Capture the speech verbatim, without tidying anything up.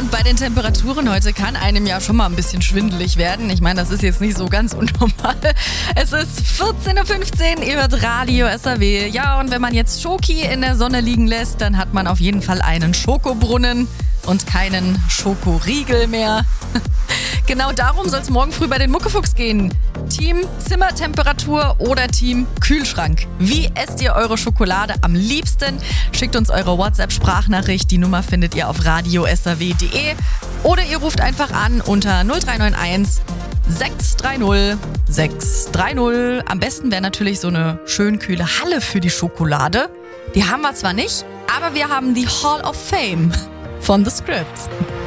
Und bei den Temperaturen heute kann einem ja schon mal ein bisschen schwindelig werden. Ich meine, das ist jetzt nicht so ganz unnormal. Es ist vierzehn Uhr fünfzehn, ihr hört Radio S R W. Ja, und wenn man jetzt Schoki in der Sonne liegen lässt, dann hat man auf jeden Fall einen Schokobrunnen und keinen Schokoriegel mehr. Genau darum soll es morgen früh bei den Muckefuchs gehen. Team Zimmertemperatur oder Team Kühlschrank. Wie esst ihr eure Schokolade am liebsten? Schickt uns eure WhatsApp-Sprachnachricht. Die Nummer findet ihr auf radio s r w punkt de oder ihr ruft einfach an unter null drei neun eins sechs drei null sechs drei null. Am besten wäre natürlich so eine schön kühle Halle für die Schokolade. Die haben wir zwar nicht, aber wir haben die Hall of Fame von The Scripts.